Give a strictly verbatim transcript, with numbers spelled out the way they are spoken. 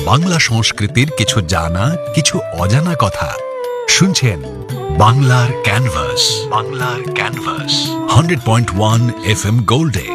বাংলা সংস্কৃতির কিছু জানা কিছু অজানা কথা শুনছেন বাংলার ক্যানভাস। বাংলার canvas hundred point one F M গোল্ডে।